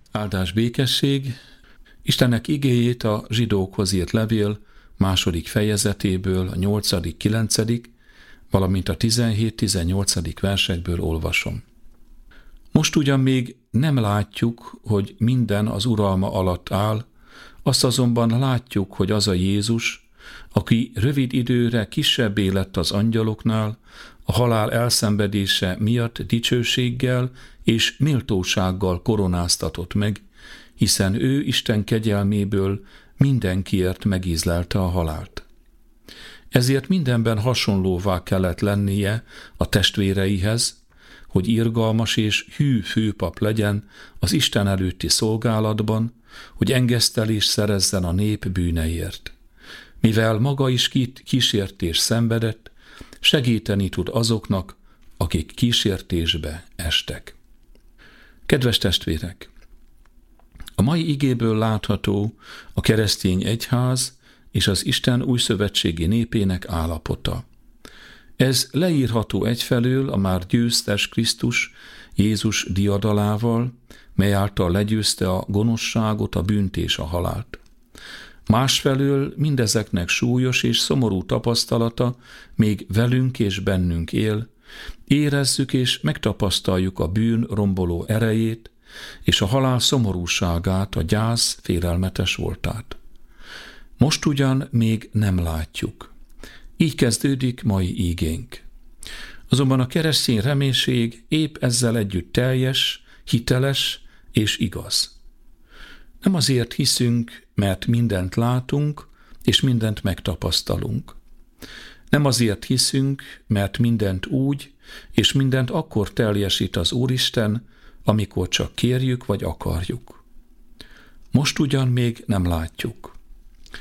Áldás békesség, Istennek igéjét a zsidókhoz írt levél 2. fejezetéből, a 8., 9., valamint a 17-18. versekből olvasom. Most ugyan még nem látjuk, hogy minden az uralma alatt áll, azt azonban látjuk, hogy az a Jézus, aki rövid időre kisebbé lett az angyaloknál, a halál elszenvedése miatt dicsőséggel és méltósággal koronáztatott meg, hiszen ő Isten kegyelméből mindenkiért megízlelte a halált. Ezért mindenben hasonlóvá kellett lennie a testvéreihez, hogy irgalmas és hű főpap legyen az Isten előtti szolgálatban, hogy engesztelést szerezzen a nép bűneiért. Mivel maga is kísértés szenvedett, segíteni tud azoknak, akik kísértésbe estek. Kedves testvérek! A mai igéből látható a keresztény egyház és az Isten újszövetségi népének állapota. Ez leírható egyfelől a már győztes Krisztus Jézus diadalával, mely által legyőzte a gonoszságot, a bűnt és a halált. Másfelől mindezeknek súlyos és szomorú tapasztalata még velünk és bennünk él, érezzük és megtapasztaljuk a bűn romboló erejét, és a halál szomorúságát, a gyász félelmetes voltát. Most ugyan még nem látjuk. Így kezdődik mai ígénk. Azonban a keresztény reménység épp ezzel együtt teljes, hiteles és igaz. Nem azért hiszünk, mert mindent látunk, és mindent megtapasztalunk. Nem azért hiszünk, mert mindent úgy, és mindent akkor teljesít az Úristen, amikor csak kérjük vagy akarjuk. Most ugyan még nem látjuk.